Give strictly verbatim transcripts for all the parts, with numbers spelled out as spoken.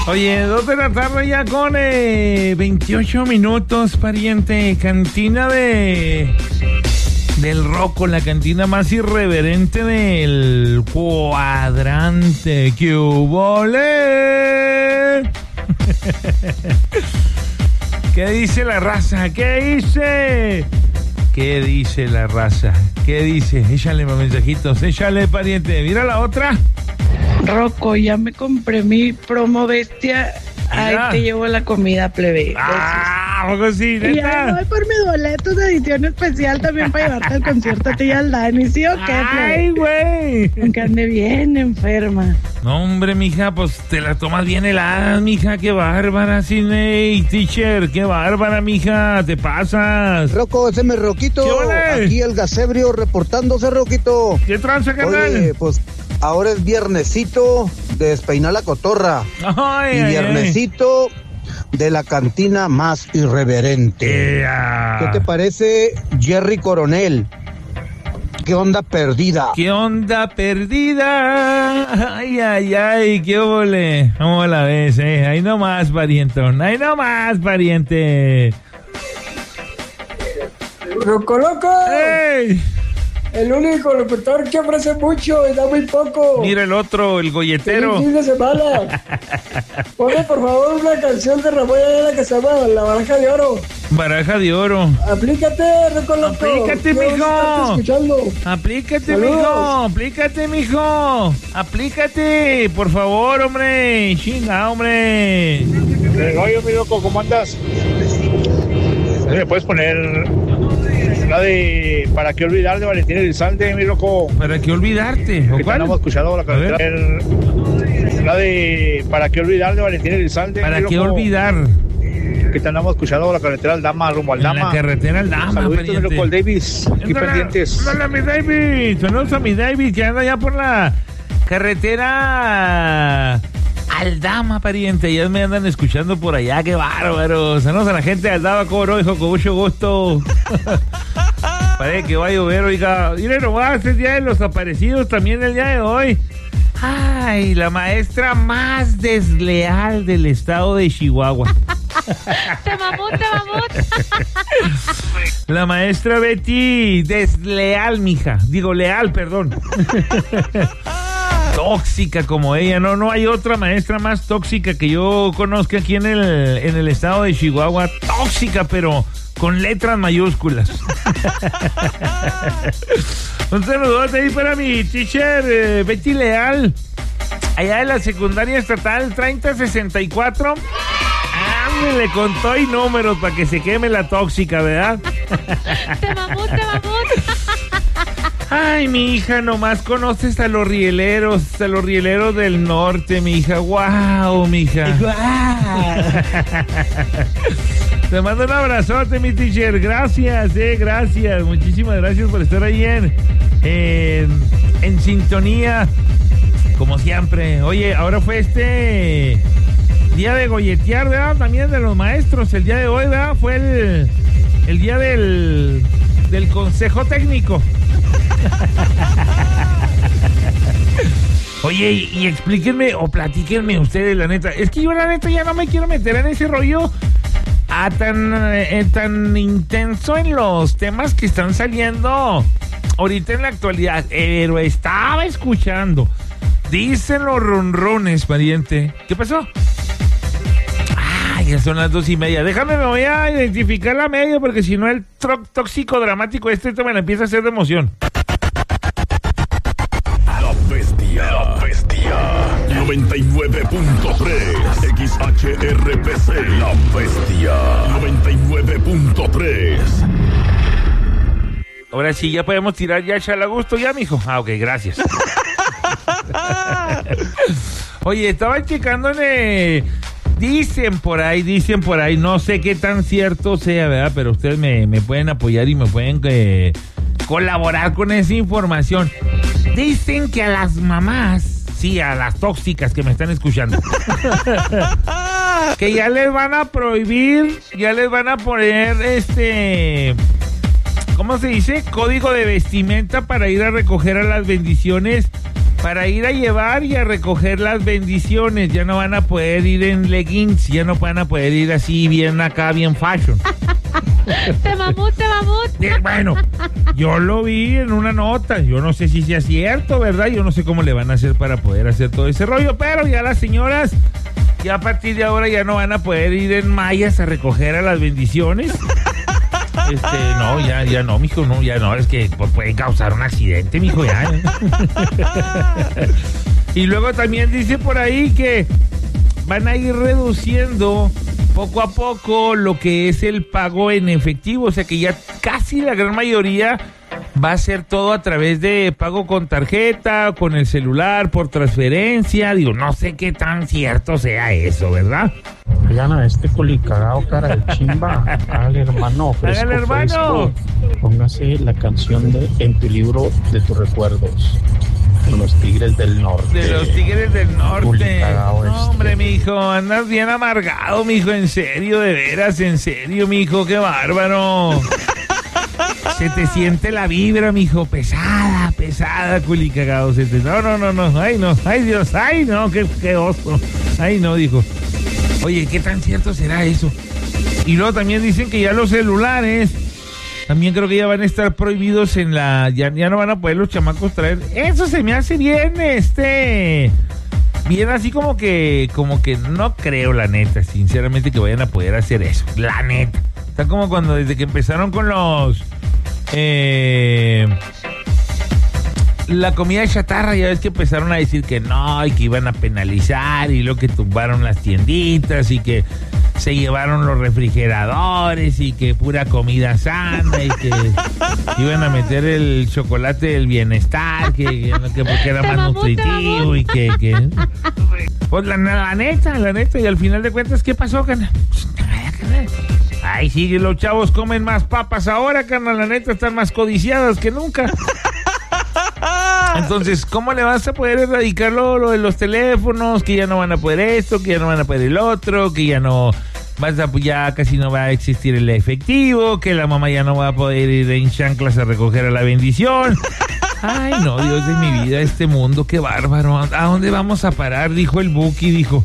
Oye, dos de la tarde ya con eh, veintiocho minutos, pariente. Cantina de... del Rocco, la cantina más irreverente del cuadrante. ¡Qué hubole! ¿Qué dice la raza? ¿Qué dice? ¿Qué dice la raza? ¿Qué dice? Échale más mensajitos, échale, pariente. Mira la otra. Rocco, ya me compré mi promo bestia. Ahí Mira. te llevo la comida, plebe. Ah, algo así, Y ya neta. voy por mis boletos de edición especial también para llevarte al concierto a ti y al Dani, ¿sí o qué, Ay, plebe? güey. Que ande bien enferma. No, hombre, mija, pues te la tomas bien helada, mija. Qué bárbara, Sidney, teacher. Qué bárbara, mija. Te pasas. Rocco, ese es mi Roquito. ¿Qué ole? Aquí el Gasebrio reportándose, Roquito. ¿Qué tranza, carnal? Oye, pues ahora es viernesito de despeinar la cotorra. Ay, Y ay, viernesito de la cantina más irreverente. Ea. ¿Qué te parece, Jerry Coronel? ¿Qué onda perdida? ¿Qué onda perdida? Ay, ay, ay, qué ole. ¿Cómo la ves, eh? Ahí nomás, parientón. Ahí nomás, pariente. Loco, loco, ¡Ey! el único locutor que ofrece mucho y da muy poco. Mira el otro, el golletero. Feliz fin de semana. Ponme por favor una canción de Ramón Ayala que se llama La Baraja de Oro. Baraja de oro. Aplícate, Loco, loco. Aplícate, Quiero mijo. estarte escuchando. Aplícate, Saludos. mijo. Aplícate, mijo. Aplícate, por favor, hombre. Chinga, hombre. Oye, mi loco, ¿cómo andas? ¿Me puedes poner la de ¿Para qué olvidar de Valentín Elizalde, mi loco? ¿Para qué olvidarte? ¿O Que te cuál? andamos escuchando la A ver. carretera. La de ¿Para qué olvidar de Valentín Elizalde? ¿Para mi qué loco? olvidar? Que te andamos escuchando la carretera al Dama, rumbo al En la Dama. carretera al Dama, Saluditos, mi pariente. loco, al Davis. Aquí Ándale, pendientes. ándale, mi David. Saludos a mi David que anda ya por la carretera Aldama, pariente. Ya me andan escuchando por allá. Qué bárbaro. Saludos a la gente de Aldama, cobro, hijo, con mucho gusto. Parece que va a llover, oiga. Miren nomás, es día de los aparecidos también el día de hoy. Ay, la maestra más desleal del estado de Chihuahua. Te mamó, te mamó. La maestra Betty, desleal, mija. Digo, leal, perdón. Tóxica como ella. No, no hay otra maestra más tóxica que yo conozca aquí en el, en el estado de Chihuahua. Tóxica, pero con letras mayúsculas. Un saludote ahí para mi teacher, eh, Betty Leal. Allá de la secundaria estatal treinta sesenta y cuatro. Ándale, con todo y números para que se queme la tóxica, ¿verdad? Te mamó, te mamó. Ay, mi hija, nomás conoces a los rieleros, a los rieleros del norte, mi hija. ¡Guau, mi hija! Te mando un abrazote, mi teacher. Gracias, eh, gracias. Muchísimas gracias por estar ahí en, en, en sintonía, como siempre. Oye, ahora fue este día de golletear, ¿verdad? También de los maestros. El día de hoy, ¿verdad? Fue el, el día del, del consejo técnico. Oye, y, y explíquenme o platíquenme ustedes, la neta. Es que yo, la neta, ya no me quiero meter en ese rollo ah, tan, eh, tan intenso en los temas que están saliendo ahorita en la actualidad. Pero estaba escuchando. Dicen los ronrones, pariente. ¿Qué pasó? Ah, ya son las dos y media. Déjame, me voy a identificar la media porque si no el tro- tóxico dramático este me la empieza a hacer de emoción. La bestia, la bestia. noventa y nueve punto tres X H R P C. La bestia. noventa y nueve punto tres. Ahora sí, ya podemos tirar ya echar a gusto ya, mijo. Ah, ok, gracias. Oye, estaba checando en... Eh, dicen por ahí, dicen por ahí, no sé qué tan cierto sea, ¿verdad? Pero ustedes me, me pueden apoyar y me pueden eh, colaborar con esa información. Dicen que a las mamás, sí, a las tóxicas que me están escuchando, que ya les van a prohibir, ya les van a poner este... ¿Cómo se dice? Código de vestimenta para ir a recoger a las bendiciones para ir a llevar y a recoger las bendiciones. Ya no van a poder ir en leggings, ya no van a poder ir así bien acá, bien fashion. Te mamut, te mamut. Eh, bueno, yo lo vi en una nota, yo no sé si sea cierto, ¿verdad? Yo no sé cómo le van a hacer para poder hacer todo ese rollo, pero ya las señoras, ya a partir de ahora ya no van a poder ir en mallas a recoger a las bendiciones. Este, no, ya, ya no, mijo, no, ya no, es que pues, pueden causar un accidente, mijo, ya. Y luego también dice por ahí que van a ir reduciendo poco a poco lo que es el pago en efectivo, o sea que ya casi la gran mayoría va a ser todo a través de pago con tarjeta, con el celular, por transferencia. Digo, no sé qué tan cierto sea eso, ¿verdad? Oigan a este culicagao cara de chimba, hágale hermano, fresco, Hágale, hermano. fresco. Póngase la canción de En tu libro de tus recuerdos, con los Tigres del Norte. De los Tigres del Norte. Culicagao No, este. hombre, mijo, andas bien amargado, mijo, en serio, de veras, en serio, mijo, qué bárbaro. Se te siente la vibra, mijo, pesada, pesada, culicagao. Se te... No, no, no, no, ay, no, ay, Dios, ay, no, qué, qué oso. Ay, no, dijo. Oye, ¿qué tan cierto será eso? Y luego también dicen que ya los celulares, también creo que ya van a estar prohibidos en la... Ya, ya no van a poder los chamacos traer... Eso se me hace bien, este... Bien así como que... Como que no creo, la neta, sinceramente, que vayan a poder hacer eso. La neta. Está como cuando desde que empezaron con los... Eh... La comida chatarra, ya ves que empezaron a decir que no, y que iban a penalizar, y luego que tumbaron las tienditas, y que se llevaron los refrigeradores, y que pura comida sana, y que iban a meter el chocolate del bienestar, que, que porque era más nutritivo, y que... que... Pues la, la neta, la neta, y al final de cuentas, ¿qué pasó, carnal? Ay, sí, los chavos comen más papas ahora, carnal, la neta, están más codiciadas que nunca. Entonces, ¿cómo le vas a poder erradicar lo, lo de los teléfonos? Que ya no van a poder esto, que ya no van a poder el otro, que ya no vas a, ya casi no va a existir el efectivo, que la mamá ya no va a poder ir en chanclas a recoger a la bendición. Ay, no, Dios de mi vida, este mundo, qué bárbaro. ¿A dónde vamos a parar? Dijo el Buki, dijo.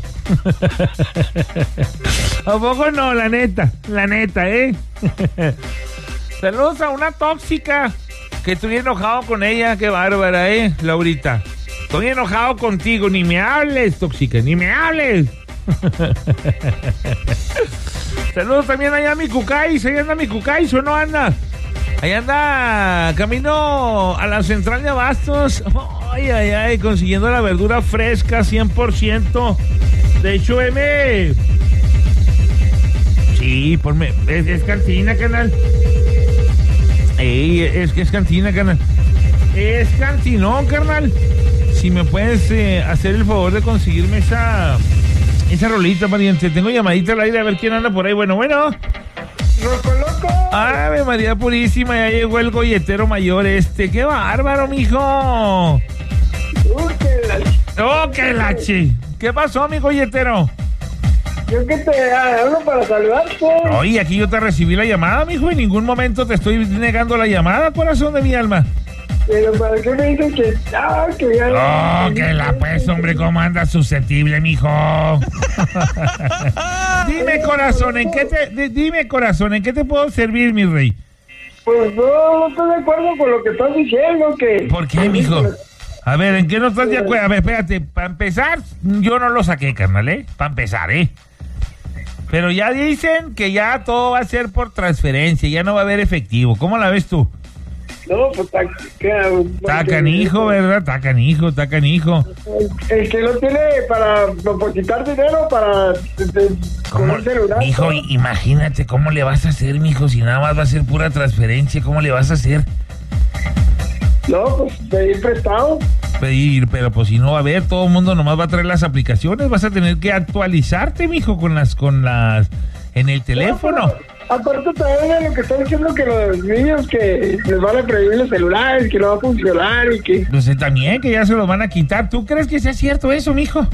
¿A poco no? La neta, la neta, ¿eh? Saludos a una tóxica. Que estoy enojado con ella, qué bárbara, ¿eh, Laurita? Estoy enojado contigo, ni me hables, tóxica, ni me hables. Saludos también allá a mi Cucáis, ahí anda mi Cucáis, ¿o no anda? Ahí anda, camino a la central de abastos. Ay, ay, ay, consiguiendo la verdura fresca, cien por ciento. De hecho, M. Sí, ponme, es, es cantina, canal. Ey, es que es cantina, carnal. Es cantinón, carnal. Si me puedes eh, hacer el favor de conseguirme esa esa rolita, pariente. Tengo llamadita al aire a ver quién anda por ahí. Bueno, bueno. ¡Loco, loco! ¡Ave María Purísima! Ya llegó el golletero mayor este. ¡Qué bárbaro, mijo! ¡Uy, que la... ¡Oh, qué lache! ¿Qué pasó, mi golletero? Yo que te hablo para saludarte. Oye, aquí yo te recibí la llamada, mijo. En ningún momento te estoy negando la llamada, corazón de mi alma. Pero ¿para qué me dicen que... Ah, que ya... Oh, que la pues, hombre, ¿cómo andas susceptible, mijo? Dime, corazón, ¿en qué te... d- Dime, corazón, ¿en qué te puedo servir, mi rey? Pues no, no estoy de acuerdo con lo que estás diciendo, que... ¿Por qué, mijo? A ver, ¿en qué no estás de acuerdo? A ver, espérate, para empezar, yo no lo saqué, carnal, ¿eh? Para empezar, ¿eh? Pero ya dicen que ya todo va a ser por transferencia, ya no va a haber efectivo. ¿Cómo la ves tú? No, pues está... Está canijo, ¿verdad? Está canijo, está canijo. El que no tiene para depositar dinero para... De, de, con ¿Cómo? un celular. Mijo, ¿no? imagínate cómo le vas a hacer, mijo, si nada más va a ser pura transferencia, ¿cómo le vas a hacer? No, pues pedir prestado. Pedir, pero pues si no va a haber, todo el mundo nomás va a traer las aplicaciones, vas a tener que actualizarte, mijo, con las, con las, en el teléfono. Aparte también de lo que están diciendo que los niños que les van a prohibir los celulares, que no va a funcionar y que... No sé, también que ya se los van a quitar. ¿Tú crees que sea cierto eso, mijo?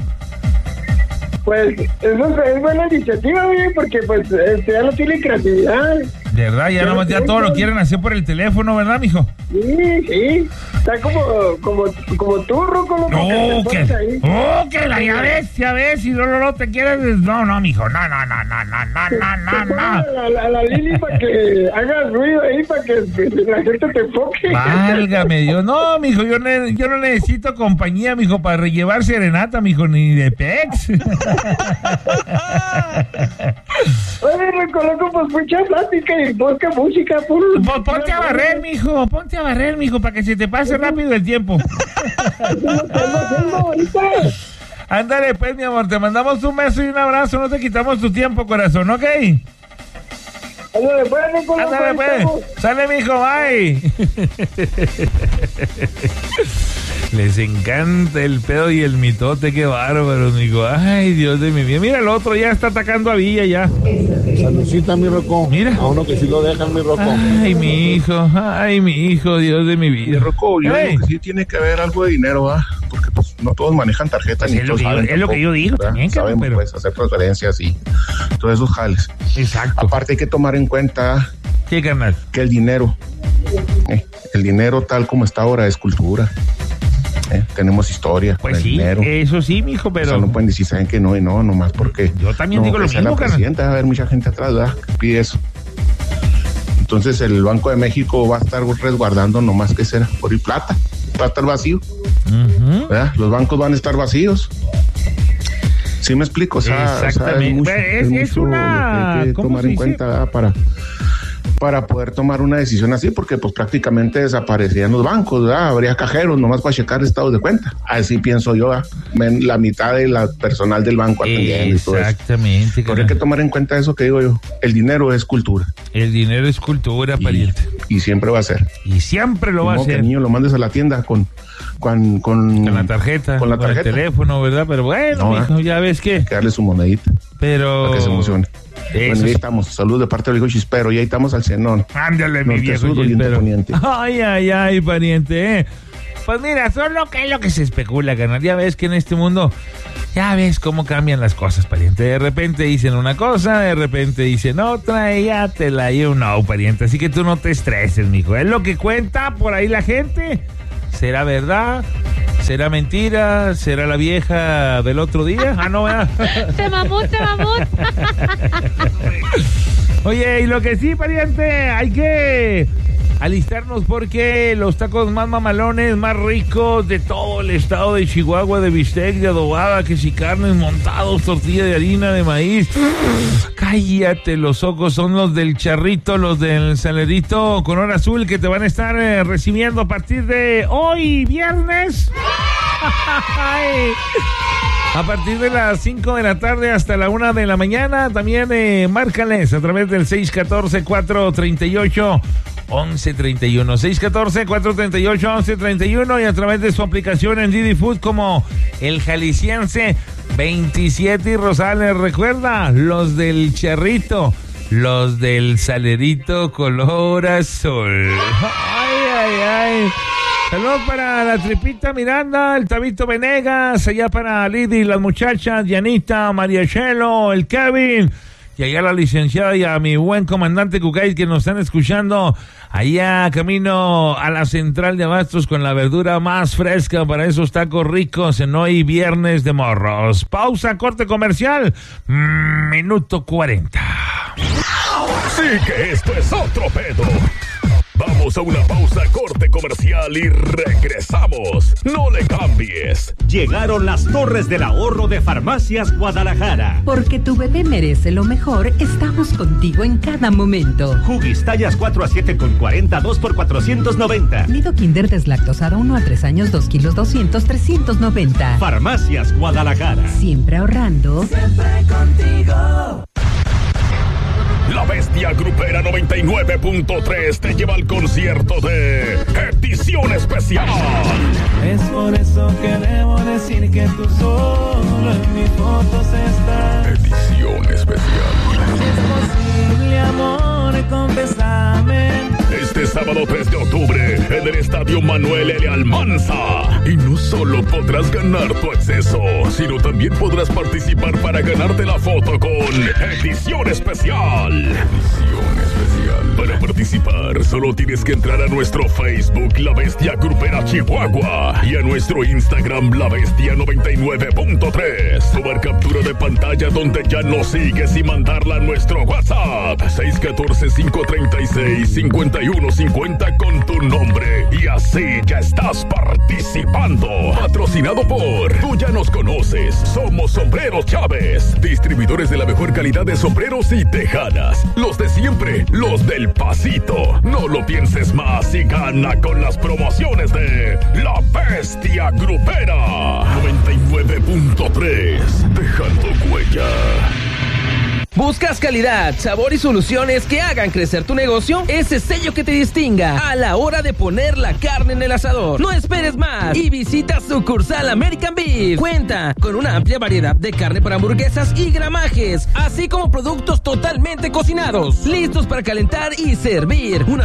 Pues eso es, es buena iniciativa, güey, porque pues este, ya no tiene creatividad. De verdad, ya, no, ya todo lo quieren hacer por el teléfono, ¿verdad, mijo? Sí, sí. Está como, como, como tú, Rocco, loco, No, que que, te pones ahí. oh, que la, ya ves, ya ves, si no, no, no te quieres, no, no, mijo, no, no, no, no, no, no, Te- no, no, te pones no. a la, a la Lili para que hagas ruido ahí, para que la gente te enfoque. Válgame Dios, no, mijo, yo, ne- yo no necesito compañía, mijo, para llevar serenata, mijo, ni de pex. Oye, Rocco, loco, pues mucha plática y busca música, puro. Pues ponte a barrer, mijo, ponte a barrer, mijo, para que se te pase rápido el tiempo. Eso es lo que ando haciendo ahorita. Ándale, pues, mi amor, te mandamos un beso y un abrazo, no te quitamos tu tiempo, corazón, ¿ok? Ándale, pues, Rocco, loco, Ándale, ahí pues, estamos. sale, mijo, bye. Les encanta el pedo y el mitote, qué bárbaro, mijo. Ay, Dios de mi vida. Mira, el otro ya está atacando a Villa, ya. Salucita, mi Rocco. Mira. A uno que sí lo dejan, mi Rocco. Ay, mi hijo, ay, mi hijo, Dios de mi Y vida. Rocco, yo Ey. digo que sí tiene que haber algo de dinero, ¿ah? Porque pues no todos manejan tarjeta Pues ni es lo todos que yo- saben es lo que tampoco, yo digo ¿verdad? también, cabrón, Sabemos pero- pues hacer transferencias y todos esos jales. Exacto. Aparte hay que tomar en cuenta ¿Qué, carnal? que el dinero, eh, el dinero tal como está ahora es cultura. Eh, tenemos historia con Pues el sí, dinero. eso sí, mijo, O pero... sea, no pueden decir, saben que no y no, nomás porque. Yo también no, digo lo que sea mismo, la carnal. presidenta, va a haber mucha gente atrás, ¿verdad? Que pide eso. Entonces el Banco de México va a estar resguardando nomás que será por ir plata, va a estar vacío, Ujú. ¿verdad? Los bancos van a estar vacíos. ¿Sí me explico? O sea, o sea, Exactamente. es, mucho, Es- es es mucho una- lo que hay que ¿cómo tomar se en dice? cuenta, ¿verdad? para para poder tomar una decisión así, porque pues prácticamente desaparecerían los bancos, ¿verdad? Habría cajeros nomás para checar estados de cuenta. Así pienso yo, ¿verdad? Men- la mitad de la personal del banco atendiendo y todo eso. Exactamente, Pero hay carnal. que tomar en cuenta eso que digo yo. El dinero es cultura. El dinero es cultura, Y, pariente. y siempre va a ser. Y siempre lo va a Como que hacer. el niño lo mandes a la tienda con con, con, Con la tarjeta, con la tarjeta. el teléfono, ¿verdad? Pero bueno, No, mijo, ya ves que... que darle su monedita Pero... para que se emocione. Eso Bueno, sí. ahí estamos. Salud de parte del hijo Chispero. Y ahí estamos al cenón. Ándale, mi Norte, viejo sur, oriente, chispero. poniente. Ay, ay, ay, pariente, ¿eh? Pues mira, solo que es lo que se especula, carnal. Ya ves que en este mundo, ya ves cómo cambian las cosas, pariente. De repente dicen una cosa, de repente dicen otra, y ya te la llevo no, pariente. Así que tú no te estreses, mijo. Es lo que cuenta por ahí la gente. ¿Será verdad? ¿Será mentira? ¿Será la vieja del otro día? Ah, no, ¿verdad? Te mamut, te mamut. Oye, y lo que sí, pariente, hay que alistarnos porque los tacos más mamalones, más ricos de todo el estado de Chihuahua, de bistec, de adobada, que si carnes montados, tortilla de harina, de maíz. Cállate los ojos, son los del Charrito, los del Salerito Color Azul que te van a estar eh, recibiendo a partir de hoy, viernes. Ay. A partir de las cinco de la tarde hasta la una de la mañana, también eh, márcales a través del seis uno cuatro, cuatro tres ocho, once treinta y uno. seis uno cuatro, cuatro tres ocho, once treinta y uno y a través de su aplicación en Didi Food como el Jalisciense veintisiete y Rosales. Recuerda, los del Charrito, los del Salerito Color Azul. Ay, ay, ay. Saludos para la Tripita Miranda, el Tabito Venegas, allá para Lidy, las muchachas, Dianita, María Chelo, el Kevin, y allá la licenciada y a mi buen comandante Cucay que nos están escuchando allá camino a la central de Abastos con la verdura más fresca para esos tacos ricos en hoy viernes de morros. Pausa, corte comercial, mm, minuto cuarenta. Sí que esto es otro pedo. Vamos a una pausa, corte comercial y regresamos. No le cambies. Llegaron las torres del ahorro de Farmacias Guadalajara. Porque tu bebé merece lo mejor, estamos contigo en cada momento. Huggies tallas cuatro a siete con cuarenta, dos por cuatrocientos noventa. Nido Kinder deslactosado uno a tres años, dos kilos doscientos, trescientos noventa. Farmacias Guadalajara. Siempre ahorrando. Siempre contigo. La Bestia Grupera noventa y nueve punto tres te lleva al concierto de Edición Especial. Es por eso que debo decir que tú solo en mis fotos estás. Edición Especial. Es posible, amor, confesame. Este sábado tres de octubre en el Estadio Manuel L. Almanza. Y no solo podrás ganar tu acceso, sino también podrás participar para ganarte la foto con Edición Especial. Edición Especial. Para participar, solo tienes que entrar a nuestro Facebook La Bestia Grupera Chihuahua y a nuestro Instagram La Bestia noventa y nueve punto tres. Tomar captura de pantalla donde ya nos sigues y mandarla a nuestro WhatsApp seis uno cuatro, cinco tres seis, cinco uno cinco cero con tu nombre y así ya estás participando. Patrocinado por Tú Ya Nos Conoces, Somos Sombreros Chávez, distribuidores de la mejor calidad de sombreros y tejanas, los de siempre, los del pasito. No lo pienses más y gana con las promociones de La Bestia Grupera noventa y nueve punto tres, dejando huella. ¿Buscas calidad, sabor y soluciones que hagan crecer tu negocio? Ese sello que te distinga a la hora de poner la carne en el asador. No esperes más y visita sucursal American Beef. Cuenta con una amplia variedad de carne para hamburguesas y gramajes, así como productos totalmente cocinados, listos para calentar y servir. Una